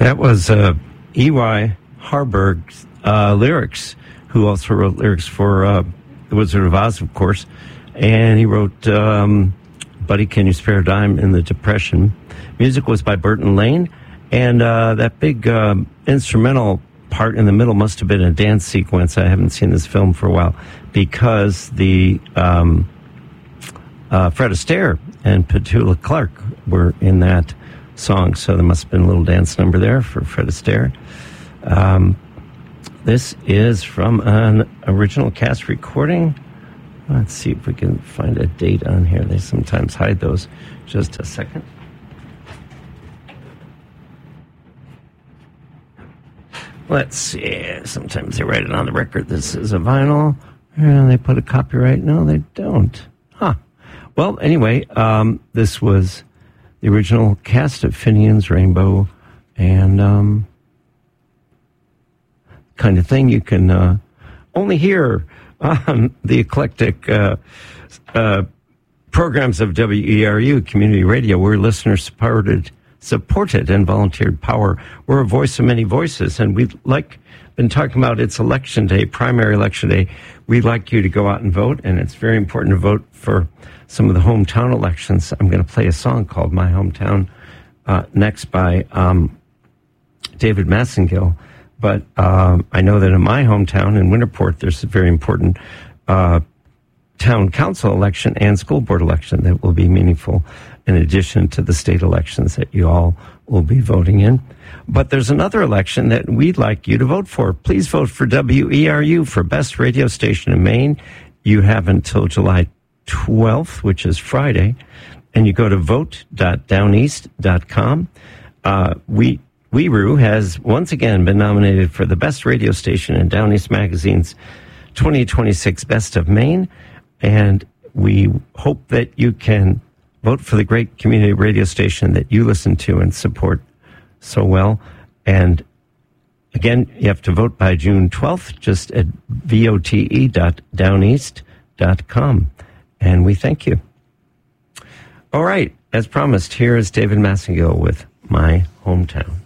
That was E.Y. Harburg's lyrics, who also wrote lyrics for The Wizard of Oz, of course. And he wrote Buddy, Can You Spare a Dime in the Depression. Music was by Burton Lane. And that big instrumental part in the middle must have been a dance sequence. I haven't seen this film for a while because the Fred Astaire and Petula Clark were in that song, so there must have been a little dance number there for Fred Astaire. This is from an original cast recording. Let's see if we can find a date on here. They sometimes hide those. Just a second. Let's see. Sometimes they write it on the record. This is a vinyl. And they put a copyright. No, they don't. Huh. Well, anyway, this was the original cast of Finian's Rainbow, and kind of thing you can only hear on the eclectic programs of WERU Community Radio. We're listener-supported and volunteered power. We're a voice of many voices, and we'd been talking about it's election day, primary election day. We'd like you to go out and vote, and it's very important to vote for some of the hometown elections. I'm going to play a song called My Hometown next by David Massengill. But I know that in my hometown, in Winterport, there's a very important town council election and school board election that will be meaningful in addition to the state elections that you all will be voting in. But there's another election that we'd like you to vote for. Please vote for WERU for Best Radio Station in Maine. You have until July 12th, which is Friday, and you go to vote.downeast.com. WERU has once again been nominated for the best radio station in Down East Magazine's 2026 Best of Maine, and we hope that you can vote for the great community radio station that you listen to and support so well. And again, you have to vote by June 12th, just at vote.downeast.com. And we thank you. All right, as promised, here is David Massengill with My Hometown.